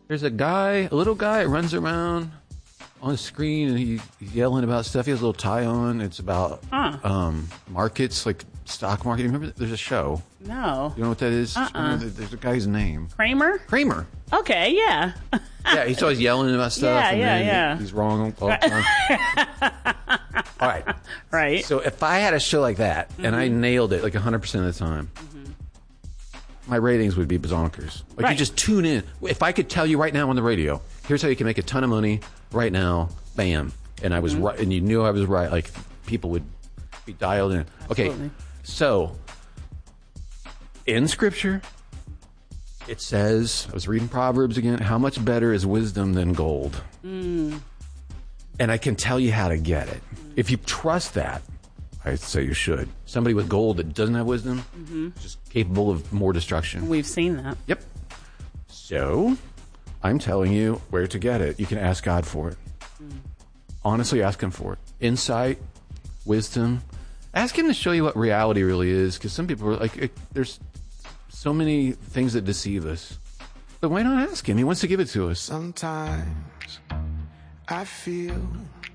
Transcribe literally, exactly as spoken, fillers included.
There's a guy, a little guy, that runs around on the screen and he, he's yelling about stuff. He has a little tie on. It's about huh. um, markets, like stock market. Remember, there's a show. No. You know what that is? Uh-uh. There's a guy's name. Kramer? Kramer. Okay, yeah. Yeah, he's always yelling about stuff. Yeah, and yeah, then yeah. He's wrong all the time. All right. Right. So if I had a show like that mm-hmm. and I nailed it like one hundred percent of the time, mm-hmm. my ratings would be bazonkers. Like right. you just tune in. If I could tell you right now on the radio, here's how you can make a ton of money right now, bam. And I was mm-hmm. right, and you knew I was right. Like people would be dialed in. Absolutely. Okay, so in Scripture, it says, I was reading Proverbs again, how much better is wisdom than gold? Mm. And I can tell you how to get it. If you trust that, I'd say you should. Somebody with gold that doesn't have wisdom, mm-hmm. just capable of more destruction. We've seen that. Yep. So, I'm telling you where to get it. You can ask God for it. Mm. Honestly, ask Him for it. Insight, wisdom. Ask Him to show you what reality really is, because some people are like, it, there's so many things that deceive us. But why not ask Him? He wants to give it to us. Sometimes I feel